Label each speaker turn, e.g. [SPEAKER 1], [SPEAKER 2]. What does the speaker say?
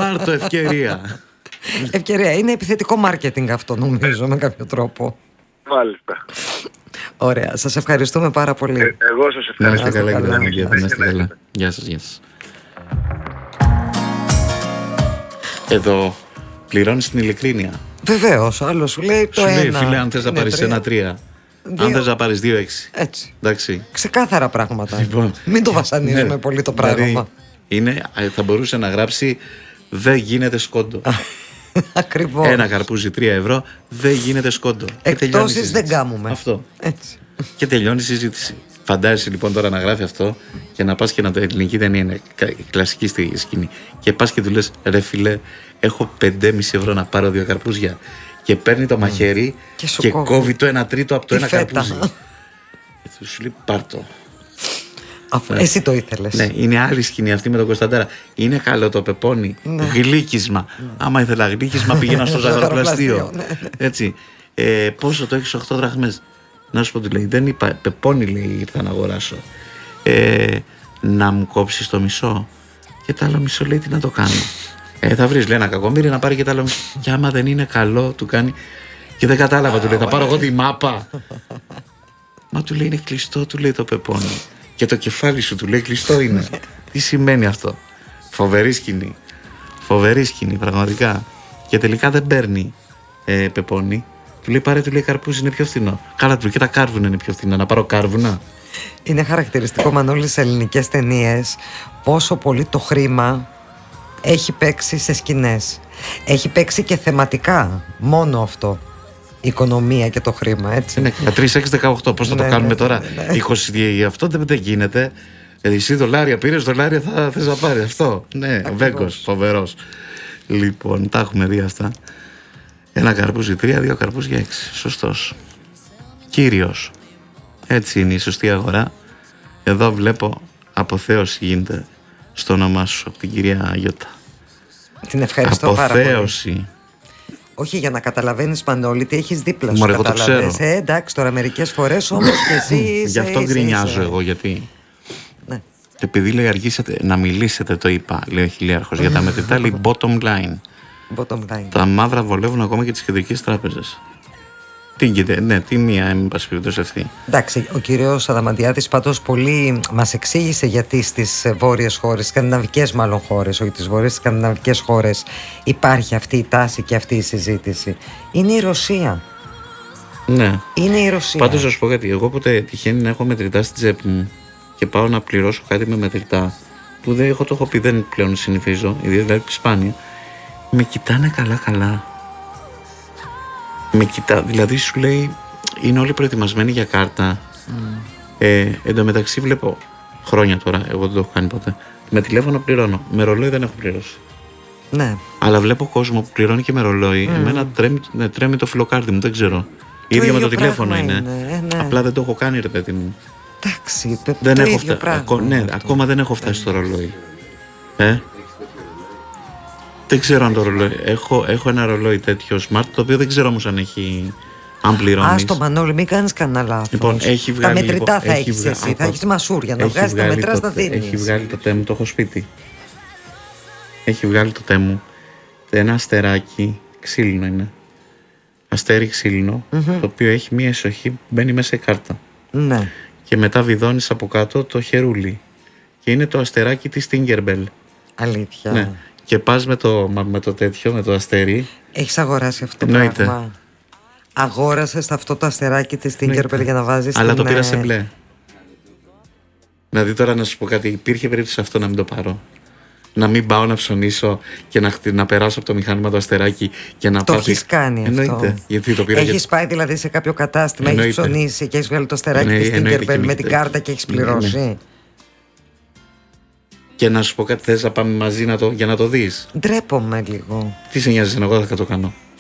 [SPEAKER 1] Πάρ' το, ευκαιρία.
[SPEAKER 2] Ευκαιρία. Είναι επιθετικό μάρκετινγκ αυτό, νομίζω, με κάποιο τρόπο.
[SPEAKER 3] Μάλιστα.
[SPEAKER 2] Ωραία. Σας ευχαριστούμε πάρα πολύ.
[SPEAKER 3] Εγώ σας
[SPEAKER 1] Να
[SPEAKER 3] ευχαριστώ.
[SPEAKER 1] είστε καλά, κύριε Δανεγκέδη. Να είστε
[SPEAKER 3] καλά.
[SPEAKER 1] καλά. Γεια σας, γεια σας. Εδώ πληρώνεις την ειλικρίνεια.
[SPEAKER 2] Βεβαίως, άλλο σου λέει το
[SPEAKER 1] Σου λέει,
[SPEAKER 2] ένα.
[SPEAKER 1] φίλε, αν θες να πάρεις 1-3. Αν θες να πάρεις 2-6.
[SPEAKER 2] Έτσι.
[SPEAKER 1] Εντάξει.
[SPEAKER 2] Ξεκάθαρα πράγματα.
[SPEAKER 1] Λοιπόν,
[SPEAKER 2] Μην το βασανίζουμε
[SPEAKER 1] ναι,
[SPEAKER 2] πολύ το
[SPEAKER 1] δηλαδή,
[SPEAKER 2] πράγμα.
[SPEAKER 1] θα μπορούσε να γράψει δεν γίνεται σκόντο.
[SPEAKER 2] Ακριβώς.
[SPEAKER 1] Ένα καρπούζι 3 ευρώ δεν γίνεται σκόντο.
[SPEAKER 2] Εκτόσεις δεν κάνουμε.
[SPEAKER 1] Αυτό.
[SPEAKER 2] Έτσι.
[SPEAKER 1] Και τελειώνει η συζήτηση. Φαντάζεσαι λοιπόν τώρα να γράφει αυτό και να πας και να το. Ελληνική ταινία είναι κλασική στη σκηνή. Και πας και του λες, ρε φιλέ, έχω 5,5 ευρώ να πάρω 2 καρπούζια. Και παίρνει το μαχαίρι και κόβει το 1/3 από το ένα καρπούζι. Και του σου λέει, πάρ' το.
[SPEAKER 2] Εσύ το ήθελες.
[SPEAKER 1] Ναι, είναι άλλη σκηνή αυτή με τον Κωνσταντέρα. Είναι καλό το πεπόνι. Ναι. Γλύκισμα. Άμα ήθελα γλύκισμα, πήγαινα στο ζαχαροπλαστείο. Ναι. Έτσι. Πόσο το έχεις, 8 δραχμές. Να σου πω, του λέει, δεν είπα. Πεπόνι, λέει, ήρθα να αγοράσω. Να μου κόψεις το μισό. Και το άλλο μισό, λέει, τι να το κάνω. Θα βρεις, λέει, ένα κακομοίρι να πάρει και το άλλο μισό. Και άμα δεν είναι καλό, του κάνει. Και δεν κατάλαβα, του λέει, θα πάρω εγώ τη μάπα. Μα του λέει, είναι κλειστό, του λέει το πεπόνι. Και το κεφάλι σου, του λέει, κλειστό είναι. Τι σημαίνει αυτό? Φοβερή σκηνή. Φοβερή σκηνή, πραγματικά. Και τελικά δεν παίρνει πεπόνι. Του λέει, πάρε, του λέει, καρπούζι είναι πιο φθηνό. Καλά, του λέει, και τα κάρβουνα είναι πιο φθηνά. Να πάρω κάρβουνα. Είναι
[SPEAKER 2] χαρακτηριστικό, Μανώλη, σε ελληνικές ταινίες πόσο πολύ το χρήμα έχει παίξει σε σκηνές. Έχει παίξει και θεματικά. Μόνο αυτό. Η οικονομία και το χρήμα, έτσι.
[SPEAKER 1] Ναι, 3-6-18. Πώς θα το κάνουμε τώρα? 20, αυτό δεν γίνεται. Εσύ δολάρια πήρες, δολάρια θα θες να πάρεις. Αυτό. Ναι, ο Βέγκος, φοβερός. Λοιπόν, τα έχουμε δει αυτά. Ένα καρπούζι 3, 2 καρπούζι 6. Σωστός. Κύριος. Έτσι είναι η σωστή αγορά. Εδώ βλέπω αποθέωση γίνεται στο όνομά σου από την κυρία Αγιώτα.
[SPEAKER 2] Την ευχαριστώ πάρα πολύ.
[SPEAKER 1] Αποθέωση.
[SPEAKER 2] Όχι, για να καταλαβαίνεις, Μανώλη, τι έχεις δίπλα σου.
[SPEAKER 1] Μωρέ, εγώ το ξέρω.
[SPEAKER 2] Εντάξει, τώρα μερικές φορές όμως και εσύ.
[SPEAKER 1] Γι' αυτό γκρινιάζω εγώ, γιατί.
[SPEAKER 2] Ναι.
[SPEAKER 1] Επειδή λέει αργήσατε να μιλήσετε, το είπα, λέει ο χιλιάρχος. Για τα μετρητά λέει bottom line.
[SPEAKER 2] Bottom line.
[SPEAKER 1] Τα μαύρα βολεύουν ακόμα και τις κεντρικές τράπεζες. Τι μία, εν πάση περιπτώσει αυτή.
[SPEAKER 2] Εντάξει, ο κύριος Αδαμαντιάδης πάντως πολύ μας εξήγησε γιατί στις βόρειες χώρες, σκανδιναβικές μάλλον χώρες, όχι τις βόρειες, σκανδιναβικές χώρες υπάρχει αυτή η τάση και αυτή η συζήτηση. Είναι η Ρωσία.
[SPEAKER 1] Ναι.
[SPEAKER 2] Είναι η Ρωσία.
[SPEAKER 1] Πάντως να σου πω κάτι, εγώ ποτέ τυχαίνει να έχω μετρητά στην τσέπη μου και πάω να πληρώσω κάτι με μετρητά που δεν έχω, το έχω πει, δεν πλέον συνηθίζω, ιδιαίτερα σπάνια. Με κοιτάνε καλά. Με κοιτά, δηλαδή σου λέει είναι όλοι προετοιμασμένοι για κάρτα. Εν τω μεταξύ βλέπω χρόνια τώρα, εγώ δεν το έχω κάνει ποτέ. Με τηλέφωνο πληρώνω, με ρολόι δεν έχω πληρώσει.
[SPEAKER 2] Ναι.
[SPEAKER 1] Αλλά βλέπω κόσμο που πληρώνει και με ρολόι. Εμένα τρέμει το φιλοκάρδι μου, δεν ξέρω. Ίδιο με το τηλέφωνο είναι.
[SPEAKER 2] Ναι.
[SPEAKER 1] Απλά δεν το έχω κάνει, ρε παιδί μου.
[SPEAKER 2] Εντάξει,
[SPEAKER 1] δεν
[SPEAKER 2] το
[SPEAKER 1] έχω
[SPEAKER 2] ίδιο πράγμα.
[SPEAKER 1] Ναι, ακόμα δεν έχω φτάσει στο ρολόι. Δεν ξέρω αν το ρολόι. Έχω ένα ρολόι τέτοιο smart, το οποίο δεν ξέρω όμως αν πληρώνεις.
[SPEAKER 2] Άστο, Μανώλη, μην κάνεις κανένα λάθος.
[SPEAKER 1] Λοιπόν, έχει βγάλει,
[SPEAKER 2] τα μετρητά θα έχεις εσύ, θα έχεις μασούρια να βγάζεις τα μετράς, τα δίνεις.
[SPEAKER 1] Έχει βγάλει το τέμου, το έχω σπίτι. Έχει βγάλει το τέμου. Ένα αστεράκι, ξύλινο είναι. Αστέρι ξύλινο, το οποίο έχει μία ισοχή που μπαίνει μέσα σε κάρτα.
[SPEAKER 2] Ναι.
[SPEAKER 1] Και μετά βιδώνεις από κάτω το χερούλι. Και είναι το αστεράκι της Tinkerbell.
[SPEAKER 2] Αλήθεια.
[SPEAKER 1] Ναι. Και πας με το τέτοιο, με το αστέρι.
[SPEAKER 2] Έχεις αγοράσει αυτό το πράγμα? Αγόρασες αυτό το αστεράκι της Tinkerbell για να βάζεις.
[SPEAKER 1] Αλλά το πήρα σε μπλε. Δηλαδή τώρα να σου πω κάτι, υπήρχε περίπτωση αυτό να μην το πάρω. Να μην πάω να ψωνίσω και να περάσω από το μηχάνημα το αστεράκι και να
[SPEAKER 2] το έχεις κάνει αυτό?
[SPEAKER 1] Γιατί το πήρα.
[SPEAKER 2] Έχεις πάει δηλαδή σε κάποιο κατάστημα, έχεις ψωνίσει και έχεις βγάλει το αστεράκι της Tinkerbell με την κάρτα και έχεις πληρώσει?
[SPEAKER 1] Και να σου πω κάτι, θες να πάμε μαζί για να το δεις?
[SPEAKER 2] Ντρέπομαι λίγο.
[SPEAKER 1] Τι σε νοιάζει, εγώ θα το κάνω.